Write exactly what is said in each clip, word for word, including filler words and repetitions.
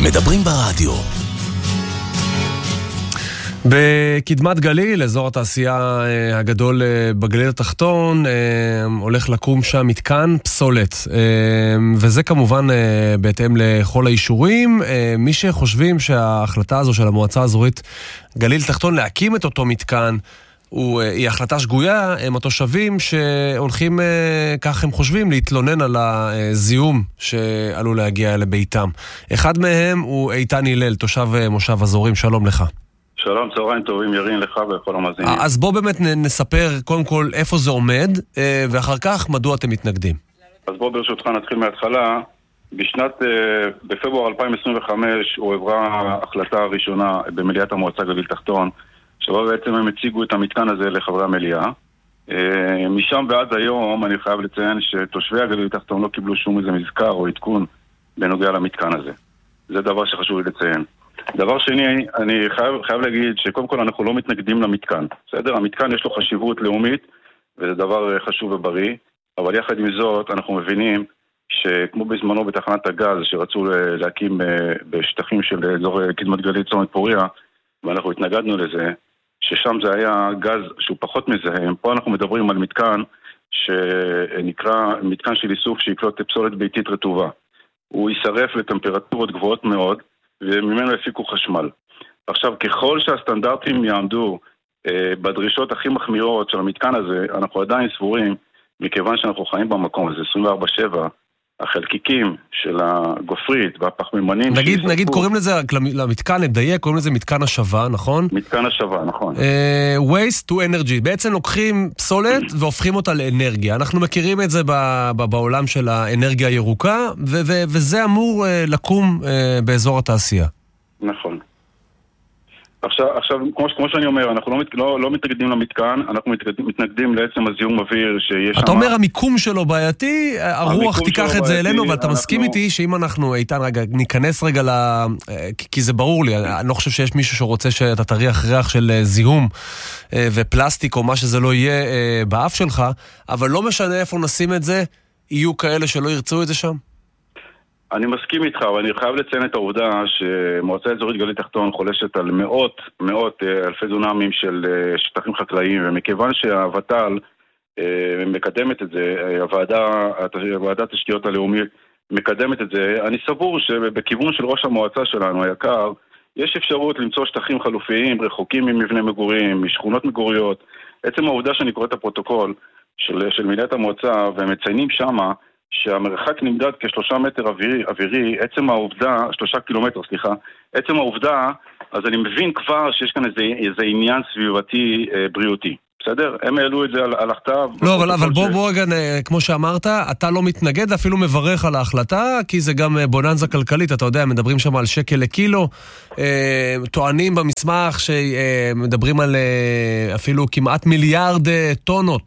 מדברים ברדיו. בקדמת גליל, אזור התעשייה הגדול בגליל התחתון, הולך לקום שם מתקן פסולת, וזה כמובן בהתאם לכל האישורים. מי שחושבים שההחלטה הזו של המועצה האזורית גליל תחתון להקים את אותו מתקן היא החלטה שגויה, הם התושבים שהולכים, כך הם חושבים, להתלונן על הזיהום שעלול להגיע לביתם. אחד מהם הוא איתן הלל, תושב מושב אזורים. שלום לך. שלום, צהריים טובים, ירין לך וכל המאזינים. אז בוא באמת נספר קודם כל איפה זה עומד, ואחר כך מדוע אתם מתנגדים. אז בוא ברשותך נתחיל מההתחלה. בשנת, בפברואר אלפיים עשרים וחמש הועברה ההחלטה הראשונה במליאת המועצה גליל תחתון, שבה בעצם הם הציגו את המתקן הזה לחברי המליאה. משם ועד היום אני חייב לציין שתושבי הגליל תחתון לא קיבלו שום איזה מזכר או עדכון בנוגע למתקן הזה. זה דבר שחשוב לי לציין. דבר שני, אני חייב, חייב להגיד שקודם כל אנחנו לא מתנגדים למתקן. בסדר? המתקן יש לו חשיבות לאומית, וזה דבר חשוב ובריא, אבל יחד עם זאת אנחנו מבינים שכמו בזמנו בתחנת הגז שרצו להקים בשטחים של אזור קדמת גליל צומת פוריה, ואנחנו התנגדנו לזה, ששם זה היה גז שהוא פחות מזהם. פה אנחנו מדברים על מתקן שנקרא מתקן של איסוף שיקלוט פסולת ביתית רטובה. הוא יישרף לטמפרטורות גבוהות מאוד, וממנו יפיקו חשמל. עכשיו, ככל שהסטנדרטים יעמדו אה, בדרישות הכי מחמירות של המתקן הזה, אנחנו עדיין סבורים, מכיוון שאנחנו חיים במקום הזה עשרים וארבע שבע, החלקיקים של הגופרית והפחמימנים... נגיד, שיספו, נגיד קוראים לזה, למתקן, לדייק, קוראים לזה מתקן השווה, נכון? מתקן השווה, נכון. Uh, waste to energy. בעצם לוקחים פסולת והופכים אותה לאנרגיה. אנחנו מכירים את זה ב- ב- בעולם של האנרגיה הירוקה, ו- ו- וזה אמור uh, לקום uh, באזור התעשייה. נכון. עכשיו, עכשיו כמו, כמו שאני אומר, אנחנו לא, מת, לא, לא מתנגדים למתקן, אנחנו מתנגדים, מתנגדים לעצם הזיהום אוויר שיש שם. אתה אומר המיקום שלו בעייתי, הרוח תיקח את זה אלינו, ואתה אנחנו... מסכים איתי שאם אנחנו, איתן, רגע, ניכנס רגע ל... כי זה ברור לי, אני לא חושב שיש מישהו שרוצה שאתה תריח ריח של זיהום ופלסטיק או מה שזה לא יהיה באף שלך, אבל לא משנה איפה נשים את זה, יהיו כאלה שלא ירצו את זה שם? אני מסכים איתך, אבל אני חייב לציין את העובדה שמועצה אזורית גליל תחתון חולשת על מאות, מאות אלפי דונמים של שטחים חקלאיים, ומכיוון שהוות"ל מקדמת את זה, הוועדה, הוועדת תשתיות הלאומית מקדמת את זה, אני סבור שבכיוון של ראש המועצה שלנו, היקר, יש אפשרות למצוא שטחים חלופיים, רחוקים ממבני מגורים, משכונות מגוריות. עצם העובדה שאני קורא את הפרוטוקול של, של מליאת המועצה, ומציינים שמה, שהמרחק נמדד כשלושה מטר אווירי, אווירי, עצם העובדה, שלושה קילומטר, סליחה, עצם העובדה, אז אני מבין כבר שיש כאן איזה, איזה עניין סביבתי אה, בריאותי. בסדר? הם העלו את זה על, על הכתב. לא, אבל, אבל בוא, ש... בוא רגע, כמו שאמרת, אתה לא מתנגד, אפילו מברך על ההחלטה, כי זה גם בוננזה כלכלית, אתה יודע, מדברים שם על שקל לקילו, אה, טוענים במסמך שמדברים על אה, אפילו כמעט מיליארד אה, טונות,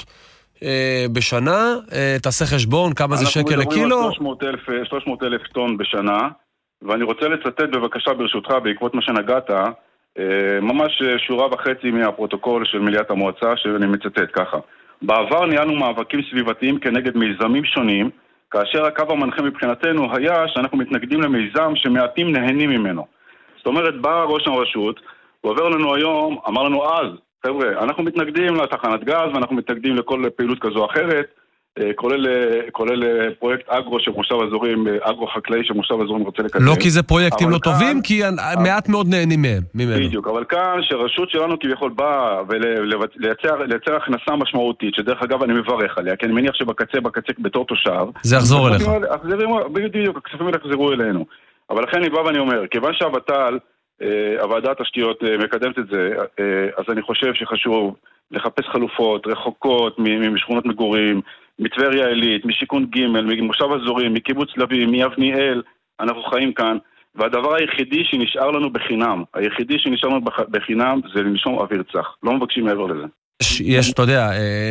בשנה, תעשה חשבון כמה זה שקל לקילו. אנחנו מדברים על שלוש מאות אלף טון בשנה, ואני רוצה לצטט בבקשה ברשותך בעקבות מה שנגעת, ממש שורה וחצי מהפרוטוקול של מליאת המועצה, שאני מצטט ככה. בעבר ניהלנו מאבקים סביבתיים כנגד מיזמים שונים, כאשר הקו המנחה מבחינתנו היה שאנחנו מתנגדים למיזם שמעטים נהנים ממנו. זאת אומרת, בא ראש הרשות, הוא עובר לנו היום, אמר לנו אז, חבר'ה, אנחנו מתנגדים לתחנת גז, ואנחנו מתנגדים לכל פעילות כזו או אחרת, כולל, כולל פרויקט אגרו של מושב אזורים, אגרו חקלאי של מושב אזורים רוצה לקדם. לא כי זה פרויקטים לא טובים, כי מעט מאוד נהנים מהם, ממנו. בדיוק, אבל כאן שרשות שלנו כביכול באה ולייצר הכנסה משמעותית, שדרך אגב אני מברך עליה, כי אני מניח שבקצה, בקצה בתור תושב, זה יחזור אליך. בדיוק, הכספים האלה יחזרו אלינו. אבל לכן אני בא ואני אומר, כיוון שהוות"ל, הוועדת התשתיות מקדמת את זה, אז אני חושב שחשוב לחפש חלופות רחוקות משכונות מגורים, מטבריה עילית, משיקון ג', ממושב אזורים, מקיבוץ לוי, מיבניאל, אנחנו חיים כאן, והדבר היחידי שנשאר לנו בחינם, היחידי שנשאר לנו בחינם זה לנשום אוויר צח, לא מבקשים מעבר לזה. יש, יש, אתה יודע,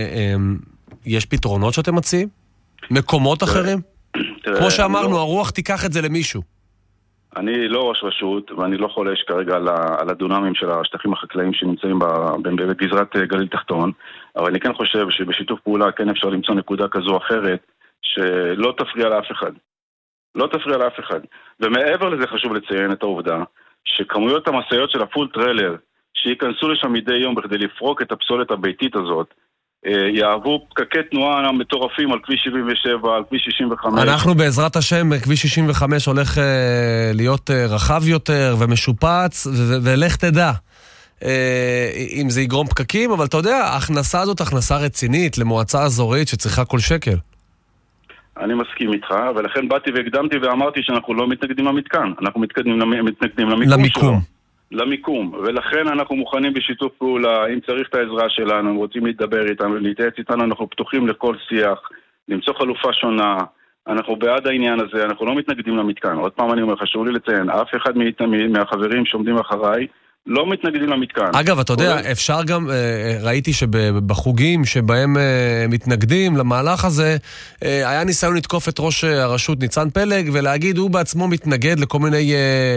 יש פתרונות שאתם מציעים? מקומות אחרים? כמו שאמרנו, הרוח תיקח את זה למישהו. אני לא ראש רשות, ואני לא חולש כרגע על הדונמים של השטחים החקלאיים שנמצאים בגזרת גליל תחתון, אבל אני כן חושב שבשיתוף פעולה כן אפשר למצוא נקודה כזו או אחרת, שלא תפריע לאף אחד. לא תפריע לאף אחד. ומעבר לזה חשוב לציין את העובדה שכמויות המשאיות של הפול טריילר שייכנסו לשם מדי יום בכדי לפרוק את הפסולת הביתית הזאת, יעבו פקקי תנועה מטורפים על כביש שבעים ושבע, על כביש שישים וחמש. אנחנו בעזרת השם, כביש שישים וחמש הולך להיות רחב יותר ומשופץ, ולך תדע אם זה יגרום פקקים, אבל אתה יודע, ההכנסה הזאת הכנסה רצינית למועצה אזורית שצריכה כל שקל. אני מסכים איתך, ולכן באתי והקדמתי ואמרתי שאנחנו לא מתנגדים למתקן, אנחנו מתנגדים למיקום, למיקום. למיקום, ולכן אנחנו מוכנים בשיתוף פעולה, אם צריך את העזרה שלנו, אם רוצים להתדבר איתנו, להתייעץ איתנו, אנחנו פתוחים לכל שיח, למצוא חלופה שונה, אנחנו בעד העניין הזה, אנחנו לא מתנגדים למתקן. עוד פעם אני אומר, חשוב לי לציין, אף אחד מהחברים שעומדים אחריי, לא מתנגדים למתקן. אגב, אתה יודע, אפשר גם, ראיתי שבחוגים שבהם מתנגדים למהלך הזה, היה ניסיון לתקוף את ראש הרשות ניצן פלג, ולהגיד, הוא בעצמו מתנגד לכל מיני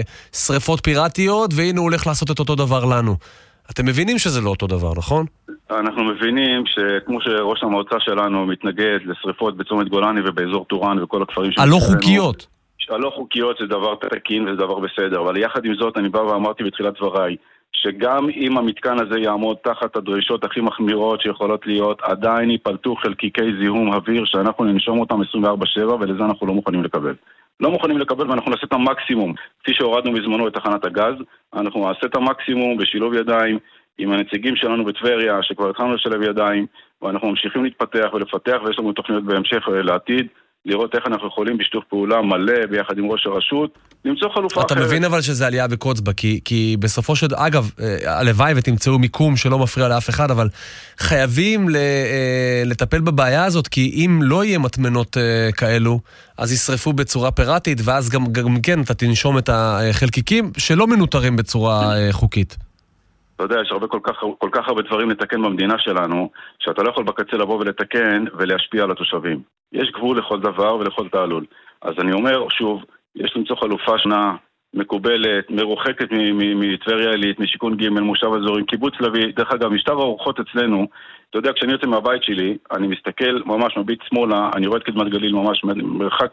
שריפות פיראטיות, והנה הוא הולך לעשות את אותו דבר לנו. אתם מבינים שזה לא אותו דבר, נכון? אנחנו מבינים שכמו שראש המועצה שלנו מתנגד לשריפות בצומת גולני ובאזור טורן וכל הכפרים שלנו. הלא חוקיות. הלא חוקיות זה דבר תקין וזה דבר בסדר, אבל יחד עם זאת אני בא ואמרתי בתחילת דבריי, שגם אם המתקן הזה יעמוד תחת הדרישות הכי מחמירות שיכולות להיות, עדיין ייפלטו חלקיקי זיהום אוויר שאנחנו ננשום אותם עשרים וארבע שבע, ולזה אנחנו לא מוכנים לקבל. לא מוכנים לקבל ואנחנו נעשה את המקסימום. כפי שהורדנו בזמנו את תחנת הגז, אנחנו נעשה את המקסימום בשילוב ידיים עם הנציגים שלנו בטבריה, שכבר התחלנו לשלב ידיים, ואנחנו ממשיכים להתפתח ולפתח, ויש לנו תוכניות בהמשך לעתיד, לראות איך אנחנו יכולים בשיתוף פעולה מלא ביחד עם ראש הרשות, למצוא חלופה אחרת. אתה מבין אבל שזה עלייה בקוצבה, כי, כי בסופו של... אגב, הלוואי ותמצאו מיקום שלא מפריע לאף אחד, אבל חייבים לטפל בבעיה הזאת, כי אם לא יהיה מטמנות כאלו, אז ישרפו בצורה פיראטית, ואז גם, גם כן אתה תנשום את החלקיקים שלא מנותרים בצורה חוקית. אתה יודע, יש הרבה כל כך, כל כך הרבה דברים לתקן במדינה שלנו, שאתה לא יכול בקצה לבוא ולתקן ולהשפיע על התושבים. יש גבול לכל דבר ולכל תעלול. אז אני אומר, שוב, יש למצוא חלופה שונה, מקובלת, מרוחקת מטבריה עילית, משיקון ג' מושב אזורים, קיבוץ לוי. דרך אגב, משטר האורחות אצלנו, אתה יודע, כשאני יוצא מהבית שלי, אני מסתכל ממש מביט שמאלה, אני רואה את קדמת גליל ממש מרחק...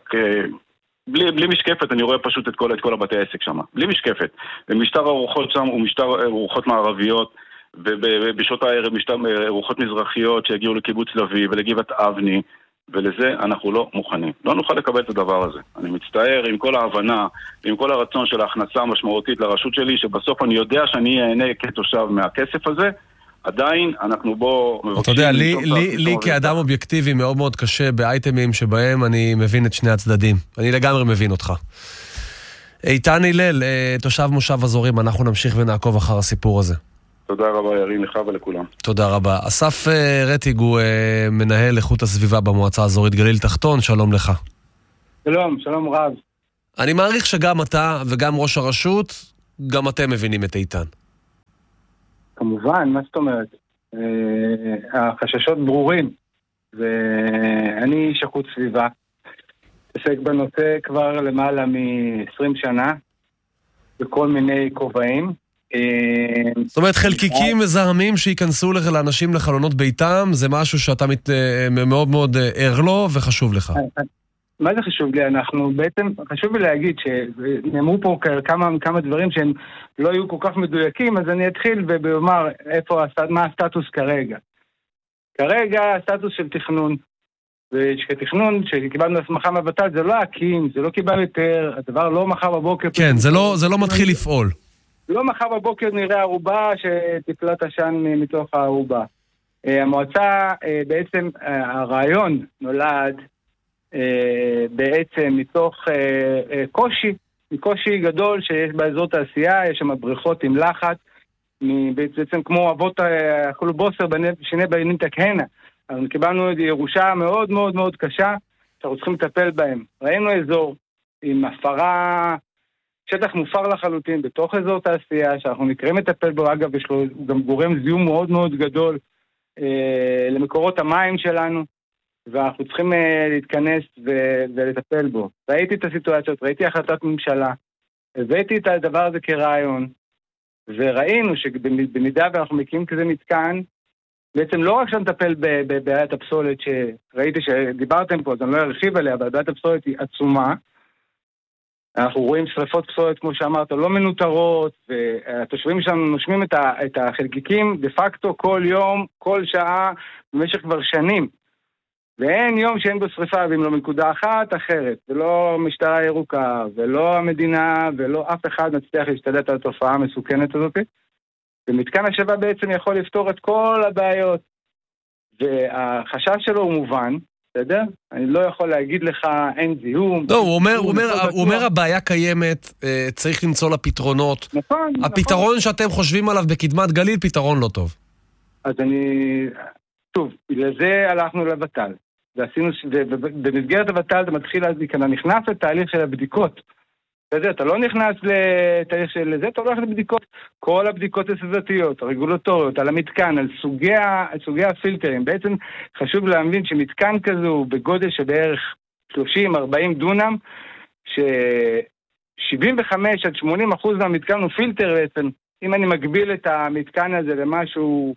בלי, בלי משקפת, אני רואה פשוט את כל, את כל הבתי העסק שם. בלי משקפת. ומשטר הרוחות שם הוא משטר רוחות מערביות, ובשעות הערב משטר רוחות מזרחיות שהגיעו לקיבוץ לוי ולגבעת אבני, ולזה אנחנו לא מוכנים. לא נוכל לקבל את הדבר הזה. אני מצטער עם כל ההבנה, עם כל הרצון של ההכנסה המשמעותית לרשות שלי, שבסוף אני יודע שאני אהנה כתושב מהכסף הזה, עדיין אנחנו בו מבקשים... אתה יודע, לי, לי, לי כאדם אובייקטיבי מאוד מאוד קשה באייטמים שבהם אני מבין את שני הצדדים. אני לגמרי מבין אותך. איתן הלל, תושב מושב אזורים, אנחנו נמשיך ונעקוב אחר הסיפור הזה. תודה רבה ירין, לך ולכולם. תודה רבה. אסף רטיג הוא מנהל איכות הסביבה במועצה האזורית גליל תחתון, שלום לך. שלום, שלום רב. אני מעריך שגם אתה וגם ראש הרשות, גם אתם מבינים את איתן. כמובן, מה זאת אומרת? החששות ברורים, ואני איש איכות סביבה, עוסק בנושא כבר למעלה מ-עשרים שנה, בכל מיני כובעים. זאת אומרת, חלקיקים מזהמים שיכנסו לאנשים לחלונות ביתם, זה משהו שאתה מאוד מאוד ער לו וחשוב לך. מה זה חשוב לי? אנחנו בעצם, חשוב לי להגיד שנאמרו פה כמה, כמה דברים שהם לא יהיו כל כך מדויקים, אז אני אתחיל ואומר איפה, מה הסטטוס כרגע. כרגע הסטטוס של תכנון, וכתכנון שקיבלנו הסמכה מהוות"ל, זה לא הקים, זה לא קיבל יותר, הדבר לא מחר בבוקר... כן, זה לא, זה לא מתחיל לפעול. לא מחר בבוקר נראה ערובה שתפלט עשן מתוך הערובה. המועצה, בעצם הרעיון נולד בעצם מתוך קושי, מקושי גדול שיש באזור תעשייה, יש שם בריכות עם לחץ, בעצם כמו אבות אכלו בוסר שני בעינים תקהנה. אז קיבלנו ירושה מאוד מאוד מאוד קשה, שאנחנו צריכים לטפל בהם. ראינו אזור עם הפרה, שטח מופר לחלוטין בתוך אזור תעשייה, שאנחנו נקראים לטפל בו, אגב, יש לו גם גורם זיהום מאוד מאוד גדול אה, למקורות המים שלנו, ואנחנו צריכים אה, להתכנס ו- ולטפל בו. ראיתי את הסיטואציות, ראיתי החלטת ממשלה, הבאתי את הדבר הזה כרעיון, וראינו שבמידה ואנחנו מקימים כזה מתקן, בעצם לא רק שנטפל בבעיית הפסולת שראיתי שדיברתם פה, אז אני לא ארחיב עליה, אבל בעיית הפסולת היא עצומה, אנחנו רואים שריפות פסולת, כמו שאמרת, לא מנוטרות, והתושבים שלנו נושמים את, ה, את החלקיקים דה פקטו כל יום, כל שעה, במשך כבר שנים. ואין יום שאין בו שריפה, ואם לא מנקודה אחת אחרת, ולא משטרה ירוקה, ולא המדינה, ולא אף אחד מצליח להשתלט על התופעה המסוכנת הזאת. ומתקן השבה בעצם יכול לפתור את כל הבעיות. והחשש שלו הוא מובן, בסדר? אני לא יכול להגיד לך, אין זיהום. לא, הוא אומר, הוא אומר, הוא אומר הבעיה קיימת, צריך למצוא לה פתרונות. נכון. הפתרון שאתם חושבים עליו בקדמת גליל, פתרון לא טוב. אז אני... טוב, לזה הלכנו לבטל. ועשינו, ובמסגרת הבטל אתה מתחיל אז להיכנס, נכנס לתהליך של הבדיקות. בסדר, אתה לא נכנס לתהליך של זה, אתה הולך לבדיקות. כל הבדיקות הסביבתיות, הרגולטוריות, על המתקן, על סוגי, סוגי הפילטרים. בעצם חשוב להבין שמתקן כזה הוא בגודל שבערך שלושים ארבעים דונם, ש-שבעים וחמש עד שמונים אחוז מהמתקן הוא פילטר בעצם. אם אני מגביל את המתקן הזה למשהו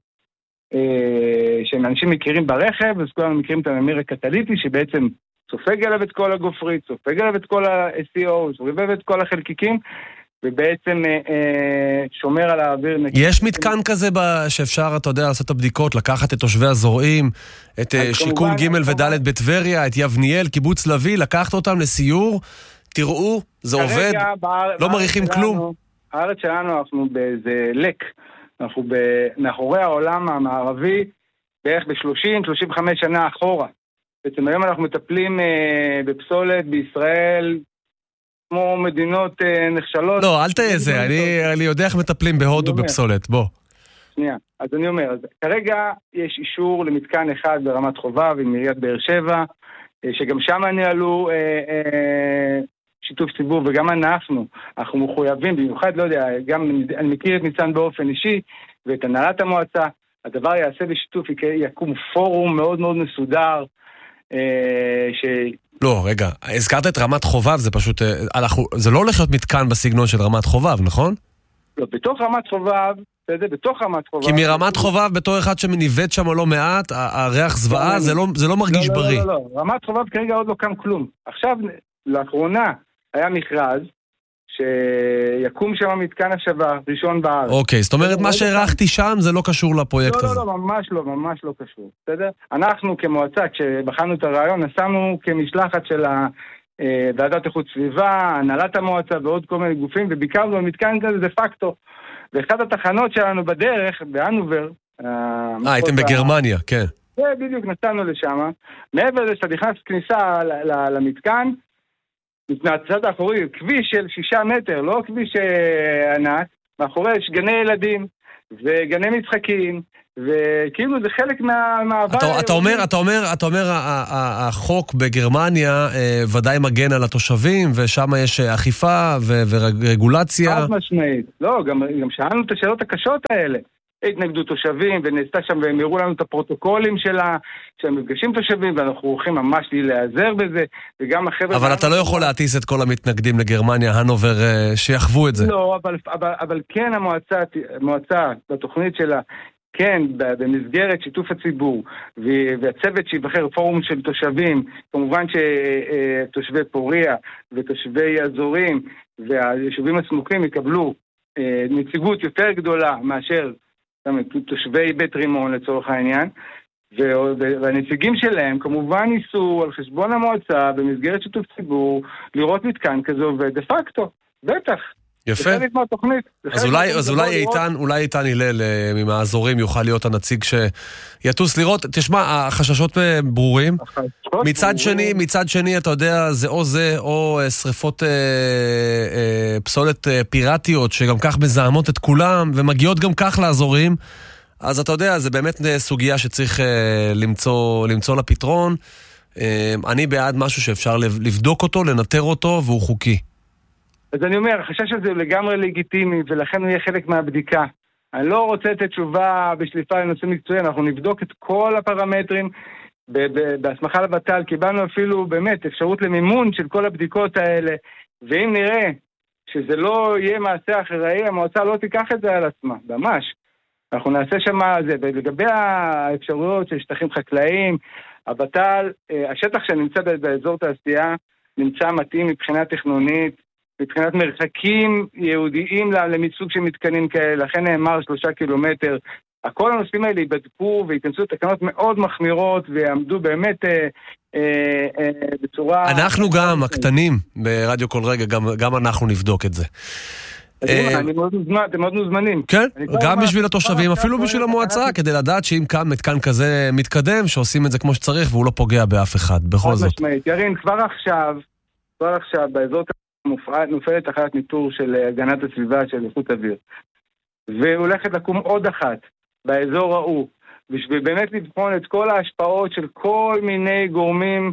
שאנשים מכירים ברכב, אז כולנו מכירים את הממיר הקטליטי, שבעצם סופג עליו את כל הגופרית, סופג עליו את כל ה-אס אי או, סופג את כל החלקיקים, ובעצם שומר על האוויר. יש מתקן כזה שאפשר, אתה יודע, לעשות את הבדיקות, לקחת את תושבי הזורעים, את שיקום ג' וד' בטבריה, את יבניאל, קיבוץ לוי, לקחת אותם לסיור, תראו, זה עובד, לא מריחים כלום. הארץ שלנו, אנחנו באיזה לק, אנחנו מאחורי העולם המערבי, בערך ב-שלושים שלושים וחמש שנה אחורה. בעצם היום אנחנו מטפלים אה, בפסולת בישראל, כמו מדינות אה, נחשלות. לא, אל תהיה זה, אני, אני יודע איך מטפלים בהודו בפסולת, בוא. שנייה, אז אני אומר, אז כרגע יש אישור למתקן אחד ברמת חובב עם עיריית באר שבע, אה, שגם שם ניהלו אה, אה, שיתוף ציבור, וגם אנחנו, אנחנו מחויבים, במיוחד, לא יודע, גם אני מכיר את ניצן באופן אישי, ואת הנהלת המועצה, הדבר יעשה בשיתוף, יקום פורום מאוד מאוד מסודר, ש... לא, רגע, הזכרת את רמת חובב, זה פשוט, אנחנו, זה לא הולך להיות מתקן בסגנון של רמת חובב, נכון? לא, בתוך רמת חובב, זה בתוך רמת חובב. כי מרמת חובב, בתור אחד שמניבט שם לא מעט, הריח זוועה, זה לא, זה לא מרגיש בריא. לא, לא, לא, רמת חובב כרגע עוד לא קם כלום. עכשיו, לאחרונה, היה מכרז, שיקום שם מתקן השבה, ראשון בארץ. אוקיי, זאת אומרת, מה שהערכתי שם זה לא קשור לפרויקט הזה. לא, לא, לא, ממש לא, ממש לא קשור, בסדר? אנחנו כמועצה, כשבחנו את הרעיון, נסענו כמשלחת של ועדת איכות סביבה, הנהלת המועצה ועוד כל מיני גופים, וביקרנו במתקן כזה דה פקטו. ואחת התחנות שלנו בדרך, באנובר, אה, הייתם בגרמניה, כן. זה בדיוק, נסענו לשם. מעבר לזה שאתה נכנס כניסה למתקן, מהצד האחורי, כביש של שישה מטר, לא כביש ענק, מאחורי יש גני ילדים וגני משחקים, וכאילו זה חלק מהמעבר. אתה, אתה אומר, אתה אומר, אתה אומר, החוק בגרמניה ודאי מגן על התושבים, ושם יש אכיפה ורגולציה. חד משמעית. לא, גם, גם שאלנו את השאלות הקשות האלה. התנגדו תושבים, ונעשתה שם, והם הראו לנו את הפרוטוקולים שלה, שהמפגשים תושבים, ואנחנו הולכים ממש להיעזר בזה, וגם החבר'ה... אבל אתה לא יכול להטיס את כל המתנגדים לגרמניה, הנובר, שיחוו את זה. לא, אבל, אבל, אבל כן המועצה, המועצה, בתוכנית שלה, כן, במסגרת שיתוף הציבור, והצוות שיבחר פורום של תושבים, כמובן שתושבי פוריה, ותושבי אזורים, והיישובים הסמוכים יקבלו נציגות יותר גדולה מאשר תושבי בית רימון לצורך העניין, והנציגים שלהם כמובן ניסו על חשבון המועצה במסגרת שיתוף ציבור לראות מתקן כזו ודה פקטו, בטח. יפה. אז אולי, אז אולי איתן, אולי איתן הלל מהאזורים יוכל להיות הנציג שיטוס לראות. תשמע, החששות ברורים. מצד שני, מצד שני, אתה יודע, זה או זה, או שריפות פסולת פיראטיות, שגם כך מזהמות את כולם, ומגיעות גם כך לאזורים. אז אתה יודע, זה באמת סוגיה שצריך למצוא, למצוא לה פתרון. אני בעד משהו שאפשר לבדוק אותו, לנטר אותו, והוא חוקי. אז אני אומר, החשש הזה הוא לגמרי לגיטימי, ולכן הוא יהיה חלק מהבדיקה. אני לא רוצה לתת תשובה בשליפה לנושא מקצועי, אנחנו נבדוק את כל הפרמטרים, בהסמכה לבטל, קיבלנו אפילו באמת אפשרות למימון של כל הבדיקות האלה, ואם נראה שזה לא יהיה מעשה אחראי, המועצה לא תיקח את זה על עצמה, ממש. אנחנו נעשה שם זה, ולגבי האפשרויות של שטחים חקלאיים, הבטל, השטח שנמצא באזור תעשייה, נמצא מתאים מבחינה טכנונית, מבחינת מרחקים יהודיים למיצוג של מתקנים כאלה, לכן נאמר שלושה קילומטר. כל הנושאים האלה ייבדקו ויכנסו תקנות מאוד מחמירות ויעמדו באמת אה, אה, אה, בצורה... אנחנו גם, הקטנים ברדיו כל רגע, גם, גם אנחנו נבדוק את זה. אני מאוד מוזמן, אתם מאוד מוזמנים. כן, גם בשביל התושבים, אפילו בשביל המועצה, כדי לדעת שאם כאן מתקן כזה מתקדם, שעושים את זה כמו שצריך והוא לא פוגע באף אחד, בכל זאת. ירין, כבר עכשיו, כבר עכשיו, באזור נופלת תחנת ניטור של הגנת הסביבה של איכות אוויר. והולכת לקום עוד אחת באזור ההוא, בשביל באמת לבחון את כל ההשפעות של כל מיני גורמים,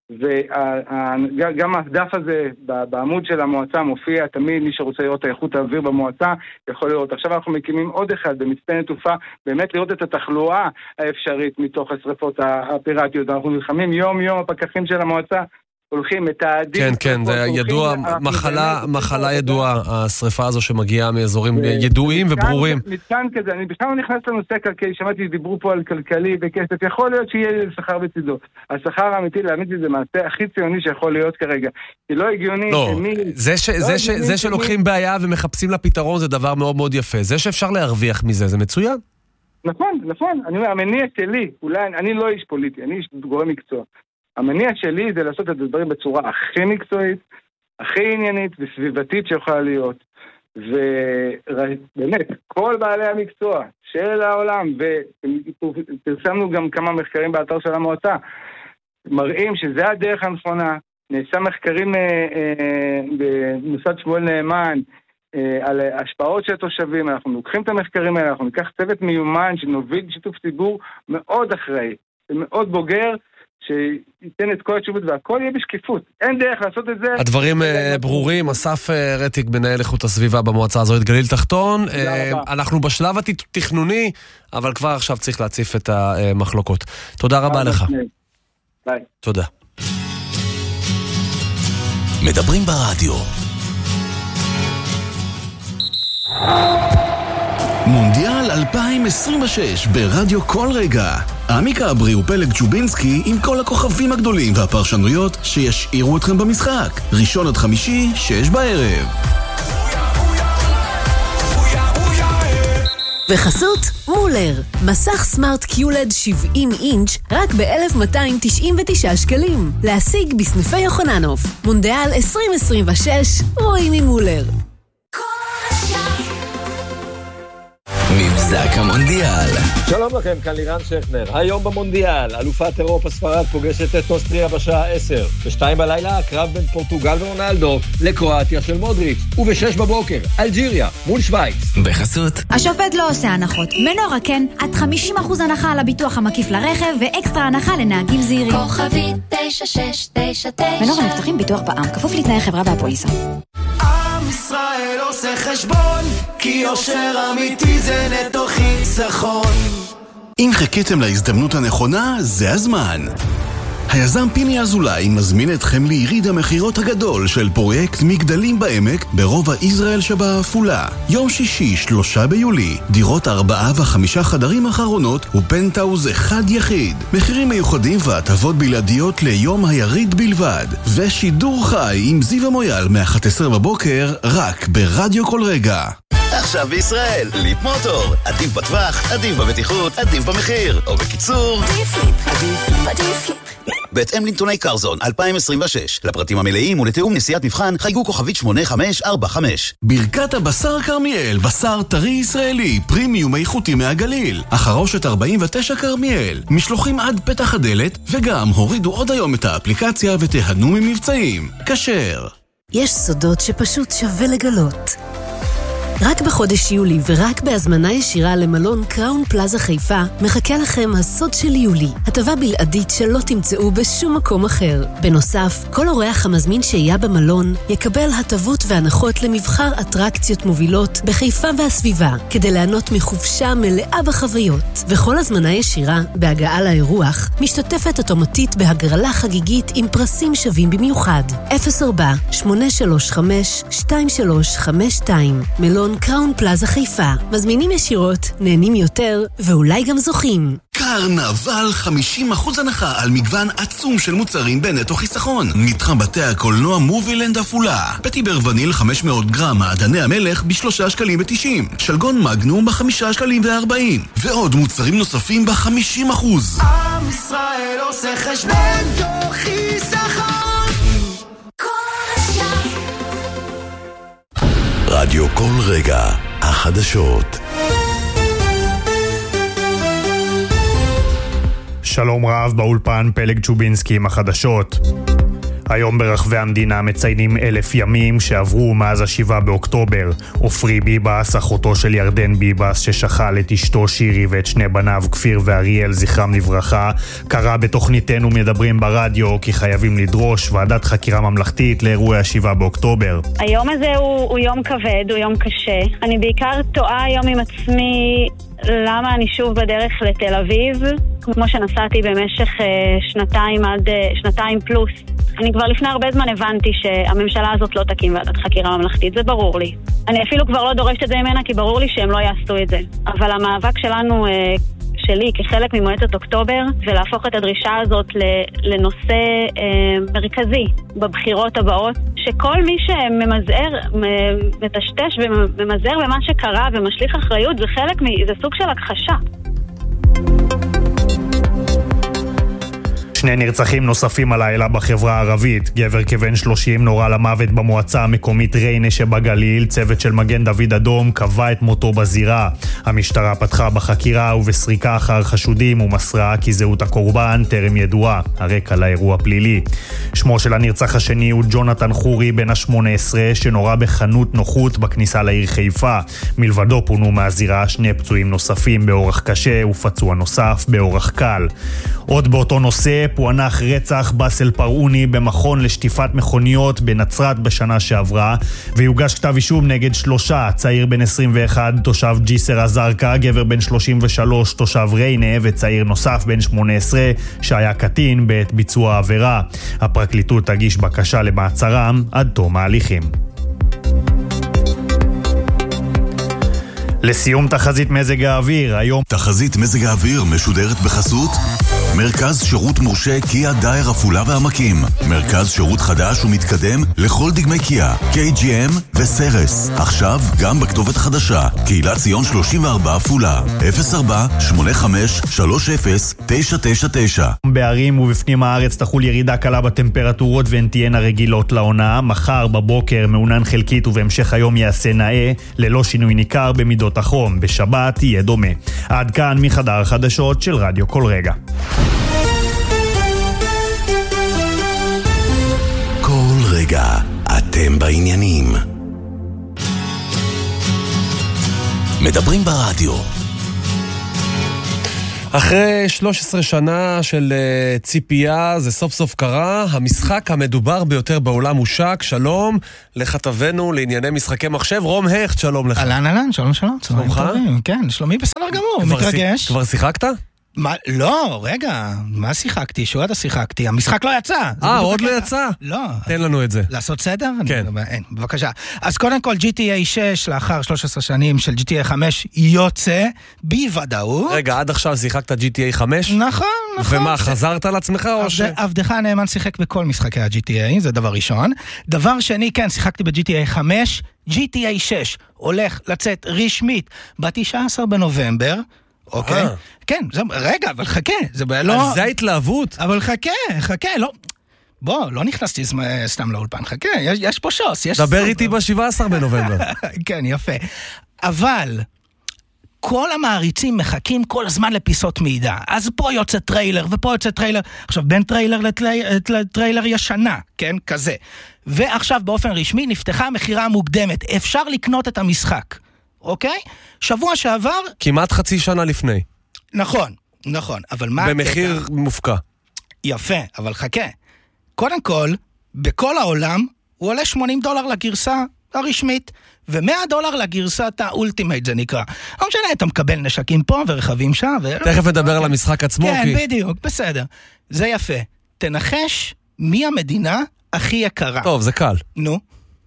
וגם הדף הזה בעמוד של המועצה מופיע, תמיד מי שרוצה לראות את איכות האוויר במועצה יכול לראות. עכשיו אנחנו מקימים עוד אחד במצפה נטופה, באמת לראות את התחלואה האפשרית מתוך השריפות הפיראטיות. אנחנו נלחמים יום יום, הפקחים של המועצה הולכים, מתעדים. כן, כן, זה ידוע, מחלה, מחלה ידועה, השריפה הזו שמגיעה מאזורים ידועים וברורים. מתקן כזה, אני בכלל לא נכנס לנושא כלכלי, שמעתי שדיברו פה על כלכלי וכסף, יכול להיות שיהיה שכר בצידו. השכר האמיתי, להאמין זה מעשה הכי ציוני שיכול להיות כרגע. כי לא הגיוני שמי... זה שלוקחים בעיה ומחפשים לה פתרון זה דבר מאוד מאוד יפה. זה שאפשר להרוויח מזה, זה מצוין. נכון, נכון. אני אומר, המניע שלי, אולי, אני לא איש פוליטי, אני איש גורם מקצוע. המניע שלי זה לעשות את הדברים בצורה הכי מקצועית, הכי עניינית וסביבתית שיכולה להיות. ובאמת, כל בעלי המקצוע של העולם, ופרסמנו גם כמה מחקרים באתר של המועצה, מראים שזה הדרך הנכונה. נעשה מחקרים אה, אה, במוסד שמואל נאמן אה, על השפעות של התושבים. אנחנו לוקחים את המחקרים האלה, אנחנו ניקח צוות מיומן שנוביל שיתוף ציבור מאוד אחראי ומאוד בוגר, שייתן את כל התשובות והכל יהיה בשקיפות. אין דרך לעשות את זה. הדברים ברורים. אסף רטיק, מנהל איכות הסביבה במועצה הזאת גליל תחתון. אנחנו בשלב התכנוני, אבל כבר עכשיו צריך להציף את המחלוקות. תודה רבה לך. ביי. תודה. מדברים ברדיו. מונדיאל אלפיים עשרים ושש ברדיו כל רגע. עמיקה אברי ופלג צ'ובינסקי עם כל הכוכבים הגדולים והפרשנויות שישאירו אתכם במשחק. ראשון עד חמישי, שש בערב. וחסות מולר, מסך סמארט קיולד שבעים אינץ' רק ב-אלף מאתיים תשעים ותשעה שקלים. להשיג בסניפי יוחננוף. מונדיאל עשרים עשרים ושש, רואים ממולר. מבזק המונדיאל. שלום לכם, כאן לירן שכנר. היום במונדיאל, אלופת אירופה ספרד פוגשת את אוסטריה בשעה עשר. בשתיים בלילה, הקרב בין פורטוגל ורונלדו לקרואטיה של מודריץ'. ובשש בבוקר, אלג'יריה מול שווייץ. בחסות. השופט לא עושה הנחות. מנורה כן, עד חמישים אחוז הנחה על הביטוח המקיף לרכב ואקסטרה הנחה לנהגים זהירים. כוכבי תשע שש תשע תשע. מנורה מבטחים ביטוח בע"מ, כפוף לתנאי חברה והפוליסה. עם ישראל עושה חשבון, כי יושר אמיתי זה נטו חיסכון. אם חיכיתם להזדמנות הנכונה, זה הזמן. היזם פיני אזולאי מזמין אתכם ליריד המחירות הגדול של פרויקט מגדלים בעמק ברובע ישראל שבעפולה. יום שישי, שלושה ביולי, דירות ארבעה וחמישה חדרים אחרונות ופנטאוז אחד יחיד. מחירים מיוחדים והטבות בלעדיות ליום היריד בלבד. ושידור חי עם זיו המויאל מ-אחת עשרה בבוקר רק ברדיו כל רגע. עכשיו בישראל, ליפ מוטור. עדיף בטווח, עדיף בבטיחות, עדיף במחיר. או בקיצור, עדיף ליפ, עדיף ליפ, עדיף ליפ. בהתאם לנתוני קרזון אלפיים עשרים ושש. לפרטים המלאים ולתיאום נסיעת מבחן חייגו כוכבית שמונה חמש ארבע חמש. ברכת הבשר כרמיאל, בשר טרי ישראלי, פרימיום איכותי מהגליל. החרושת ארבעים ותשע כרמיאל, משלוחים עד פתח הדלת, וגם הורידו עוד היום את האפליקציה ותיהנו ממבצעים. כשר. יש סודות שפשוט שווה לגלות. רק בחודש יולי ורק בהזמנה ישירה למלון קראון פלאזה חיפה מחכה לכם הסוד של יולי, הטבה בלעדית שלא תמצאו בשום מקום אחר. בנוסף, כל אורח המזמין שהייה במלון יקבל הטבות והנחות למבחר אטרקציות מובילות בחיפה והסביבה, כדי ליהנות מחופשה מלאה בחוויות. וכל הזמנה ישירה בהגעה לאירוח משתתפת אוטומטית בהגרלה חגיגית עם פרסים שווים במיוחד. אפס ארבע שמונה שלוש חמש שתיים שלוש חמש שתיים. מלון במלון קראון פלאזה חיפה. מזמינים ישירות, נהנים יותר, ואולי גם זוכים. קרנבל חמישים אחוז הנחה על מגוון עצום של מוצרים בנטו חיסכון. מתחם בתי הקולנוע מובילנד אפולה. פטיבר וניל חמש מאות גרם, מעדני המלך בשלושה שקלים ותשעים. שלגון מגנום בחמישה שקלים וארבעים. ועוד מוצרים נוספים בחמישים אחוז. עם ישראל עושה חשבון תוך חיסכון. רדיו כל רגע, החדשות. שלום רב, באולפן פלג צ'ובינסקי עם החדשות. היום ברחבי המדינה מציינים אלף ימים שעברו מאז השבעה באוקטובר. עופרי ביבס, אחותו של ירדן ביבס, ששכל את אשתו שירי ואת שני בניו כפיר ואריאל, זכרם לברכה, קרא בתוכניתנו מדברים ברדיו כי חייבים לדרוש ועדת חקירה ממלכתית לאירועי השבעה באוקטובר. היום הזה הוא, הוא יום כבד, הוא יום קשה. אני בעיקר טועה היום עם עצמי למה אני שוב בדרך לתל אביב, כמו שנסעתי במשך uh, שנתיים עד uh, שנתיים פלוס. אני כבר לפני הרבה זמן הבנתי שהממשלה הזאת לא תקים ועדת חקירה ממלכתית, זה ברור לי. אני אפילו כבר לא דורשת את זה ממנה כי ברור לי שהם לא יעשו את זה. אבל המאבק שלנו, uh, שלי כחלק ממועצת אוקטובר, זה להפוך את הדרישה הזאת לנושא uh, מרכזי בבחירות הבאות, שכל מי שממזער, מטשטש וממזער במה שקרה ומשליך אחריות, זה חלק, זה סוג של הכחשה. שני נרצחים נוספים הלילה בחברה הערבית. גבר כבן שלושים נורא למוות במועצה המקומית ריינה שבגליל. צוות של מגן דוד אדום קבע את מותו בזירה. המשטרה פתחה בחקירה ובסריקה אחר חשודים ומסרה כי זהות הקורבן טרם ידועה. הרקע לאירוע פלילי. שמו של הנרצח השני הוא ג'ונתן חורי בן ה-שמונה עשרה שנורא בחנות נוחות בכניסה לעיר חיפה. מלבדו פונו מהזירה שני פצועים נוספים באורח קשה ופצוע נוסף באורח קל. עוד באותו נושא פוענח רצח בסל פרעוני במכון לשטיפת מכוניות בנצרת בשנה שעברה, ויוגש כתב אישום נגד שלושה, צעיר בן עשרים ואחת תושב ג'יסר א-זרקא, גבר בן שלושים ושלוש תושב ריינה וצעיר נוסף בן שמונה עשרה שהיה קטין בעת ביצוע העבירה. הפרקליטות תגיש בקשה למעצרם עד תום ההליכים. לסיום תחזית מזג האוויר, היום תחזית מזג האוויר משודרת בחסות מרכז שירות מורשה קיה דייר עפולה והעמקים. מרכז שירות חדש ומתקדם לכל דגמי קיה, קיי ג'י אם וסרס. עכשיו גם בכתובת חדשה, קהילת ציון שלושים וארבע עפולה, אפס ארבע שמונה חמש שלוש אפס תשע תשע תשע. בערים ובפנים הארץ תחול ירידה קלה בטמפרטורות והן תהיינה רגילות לעונה. מחר בבוקר מעונן חלקית ובהמשך היום יעשה נאה, ללא שינוי ניכר במידות החום. בשבת יהיה דומה. עד כאן מחדר החדשות של רדיו כל רגע. כל רגע אתם בעניינים. מדברים ברדיו. אחרי שלוש עשרה שנה של uh, ציפייה, זה סוף סוף קרה. המשחק המדובר ביותר בעולם הושק. שלום לכתבנו לענייני משחקי מחשב, רום הכט, שלום לך. אהלן אהלן, שלום שלום. שלומך? כן, שלומי בסדר גמור, מתרגש. כבר שיחקת? מה, לא, רגע, מה שיחקתי? שהוא עדה שיחקתי, המשחק לא יצא. אה, עוד לא יצא? לא. תן לנו את זה. לעשות סדר? כן. אין, בבקשה. אז קודם כל, ג'י טי איי שש, לאחר שלוש עשרה שנים של ג'י טי איי חמש, יוצא בוודאות. רגע, עד עכשיו שיחקת ג'י טי איי חמש? נכון, נכון. ומה, חזרת על עצמך או ש... עבדך הנאמן שיחק בכל משחקי ה-ג'י טי איי, זה דבר ראשון. דבר שני, כן, שיחקתי ב-ג'י טי איי חמש, ג'י טי איי שש הולך לצאת רשמית ב-תשעה עשר בנובמבר, אוקיי? כן, רגע, אבל חכה, זה לא... אז זה ההתלהבות. אבל חכה, חכה, לא... בוא, לא נכנסתי סתם לאולפן, חכה, יש, יש פה שוס, יש... דבר איתי ב-שבעה עשר בנובמבר. כן, יפה. אבל... כל המעריצים מחכים כל הזמן לפיסות מידע. אז פה יוצא טריילר, ופה יוצא טריילר. עכשיו, בין טריילר לטריילר ישנה, כן? כזה. ועכשיו באופן רשמי נפתחה מחירה מוקדמת. אפשר לקנות את המשחק. אוקיי? שבוע שעבר... כמעט חצי שנה לפני. נכון, נכון. אבל מה... במחיר הקטע? מופקע. יפה, אבל חכה. קודם כל, בכל העולם, הוא עולה שמונים דולר לגרסה הרשמית. ו-מאה דולר לגרסת האולטימייט זה נקרא. לא משנה, אתה מקבל נשקים פה ורכבים שם. ו... תכף נדבר על המשחק עצמו. כן, כי... בדיוק, בסדר. זה יפה. תנחש מי המדינה הכי יקרה. טוב, זה קל. נו.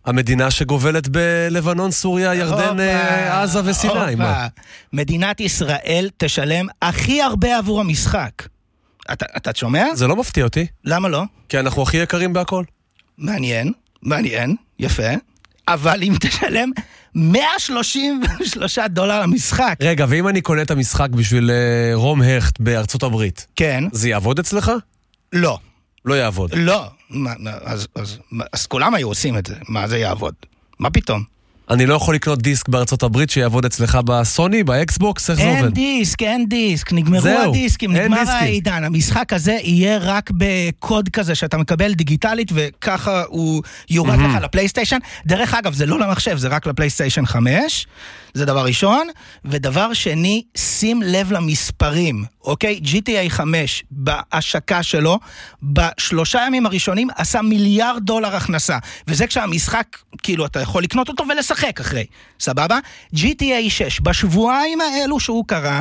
המדינה שגובלת בלבנון, סוריה, ירדן, עזה וסיני. מדינת ישראל תשלם הכי הרבה עבור המשחק. אתה, אתה שומע? זה לא מפתיע אותי. למה לא? כי אנחנו הכי יקרים בהכל. מעניין, מעניין, יפה. אבל אם תשלם מאה שלושים ושלושה דולר למשחק. רגע, ואם אני קונה את המשחק בשביל רום הכט בארצות הברית, כן. זה יעבוד אצלך? לא. לא יעבוד. לא. מה, אז, אז, אז כולם היו עושים את זה. מה זה יעבוד? מה פתאום? אני לא יכול לקנות דיסק בארצות הברית שיעבוד אצלך בסוני, באקסבוקס, איך זה עובד? אין דיסק, אין דיסק, נגמרו הדיסקים, נגמר העידן. המשחק הזה יהיה רק בקוד כזה שאתה מקבל דיגיטלית, וככה הוא יורד לך לפלייסטיישן. דרך אגב, זה לא למחשב, זה רק לפלייסטיישן חמש, זה דבר ראשון. ודבר שני, שים לב למספרים, אוקיי? ג'י טי איי חמש בהשקה שלו, בשלושה ימים הראשונים עשה מיליארד דולר הכנסה, וזה כשהמשחק, כאילו, אתה יכול לקנות אותו ולשחק אחרי, סבבה? ג'י טי איי שש, בשבועיים האלו שהוא קרא,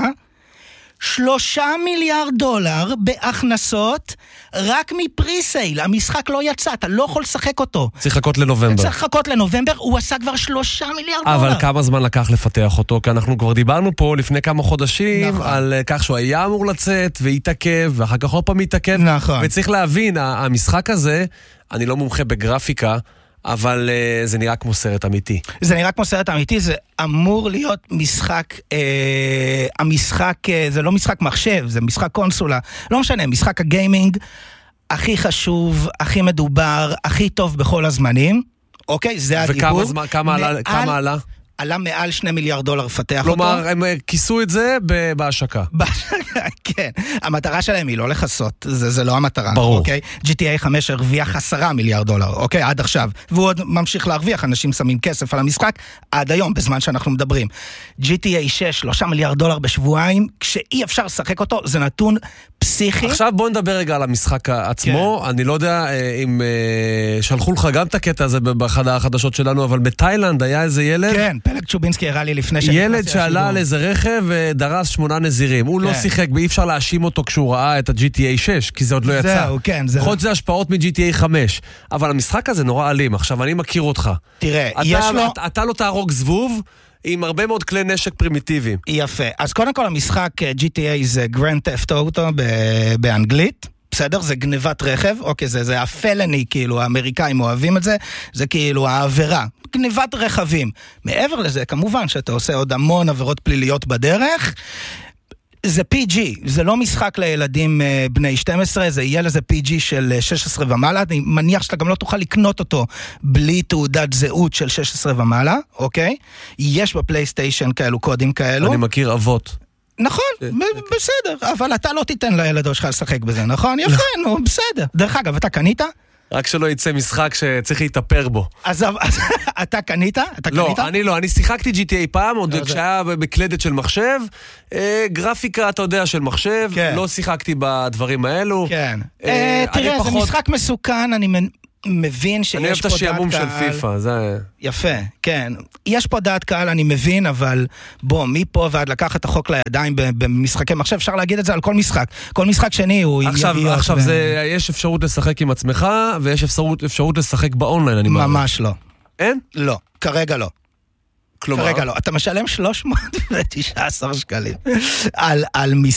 שלושה מיליארד דולר בהכנסות רק מפריסייל. המשחק לא יצא, אתה לא יכול לשחק אותו. צריך לחכות לנובמבר. צריך לחכות לנובמבר, הוא עשה כבר שלושה מיליארד דולר. אבל כמה זמן לקח לפתח אותו? כי אנחנו כבר דיברנו פה לפני כמה חודשים נכון. על כך שהוא היה אמור לצאת והתעכב, ואחר כך עוד פעם התעכב. נכון. וצריך להבין, המשחק הזה, אני לא מומחה בגרפיקה, אבל uh, זה נראה כמו סרט אמיתי. זה נראה כמו סרט אמיתי, זה אמור להיות משחק, אה, המשחק, אה, זה לא משחק מחשב, זה משחק קונסולה, לא משנה, משחק הגיימינג הכי חשוב, הכי מדובר, הכי טוב בכל הזמנים, אוקיי? זה הדיבור. וכמה זמן, כמה עלה? מעל, כמה עלה? עלה מעל שני מיליארד דולר לפתח אותו. כלומר, הם כיסו את זה בהשקה. בהשקה, כן. המטרה שלהם היא לא לחסות, זה, זה לא המטרה. ברור. אוקיי? ג'י טי איי חמש הרוויח עשרה מיליארד דולר, אוקיי? עד עכשיו. והוא עוד ממשיך להרוויח, אנשים שמים כסף על המשחק, עד היום, בזמן שאנחנו מדברים. ג'י טי איי שש, שלושה מיליארד דולר בשבועיים, כשאי אפשר לשחק אותו, זה נתון פסיכי. עכשיו בוא נדבר רגע על המשחק עצמו. כן. אני לא יודע אם שלחו לך גם את הקטע הזה באחד החדשות שלנו, אבל בתאילנד היה איזה ילד. כן, פלג צ'ובינסקי הראה לי לפני שנכנסתי ילד שעלה על איזה רכב ודרס שמונה נזירים. הוא לא שיחק, ואי אפשר להאשים אותו כשהוא ראה את ה-ג'י טי איי שש, כי זה עוד לא יצא. זהו, כן. זהו. חוץ זה השפעות מ-ג'י טי איי חמש. אבל המשחק הזה נורא אלים. עכשיו, אני מכיר אותך. תראה, אתה, יש לו... אתה, אתה לא תהרוג זבוב עם הרבה מאוד כלי נשק פרימיטיביים. יפה. אז קודם כל המשחק ג'י טי איי זה Grand Theft Auto באנגלית. בסדר? זה גנבת רכב, אוקיי, זה, זה הפלני, כאילו, האמריקאים אוהבים את זה, זה כאילו העבירה, גנבת רכבים. מעבר לזה, כמובן שאתה עושה עוד המון עבירות פליליות בדרך, זה פי ג'י, זה לא משחק לילדים בני שתים עשרה, זה יהיה לזה פי ג'י של שש עשרה ומעלה, אני מניח שאתה גם לא תוכל לקנות אותו בלי תעודת זהות של שש עשרה ומעלה, אוקיי? יש בפלייסטיישן כאלו קודים כאלו. אני מכיר אבות. נכון, בסדר, אבל אתה לא תיתן לילדו שלך לשחק בזה, נכון? יפה, נו, בסדר. דרך אגב, אתה קנית? רק שלא יצא משחק שצריך להתאפר בו. אז אתה קנית? לא, אני לא, אני שיחקתי ג'י טי איי פעם, עוד כשהיה בקלדת של מחשב, גרפיקה, אתה יודע, של מחשב, לא שיחקתי בדברים האלו. כן. תראה, זה משחק מסוכן, אני מבין שיש פה דעת קהל. אני אוהב את השעמום של פיפה, זה... יפה, כן. יש פה דעת קהל, אני מבין, אבל בוא, מפה ועד לקחת את החוק לידיים במשחקי מחשב, אפשר להגיד את זה על כל משחק. כל משחק שני הוא... עכשיו, עכשיו זה, יש אפשרות לשחק עם עצמך, ויש אפשרות, אפשרות לשחק באונליין, אני מאמין. ממש לא. אין? לא, כרגע לא. כלומר? כרגע לא. אתה משלם שלוש מאות ותשע עשרה שקלים על, על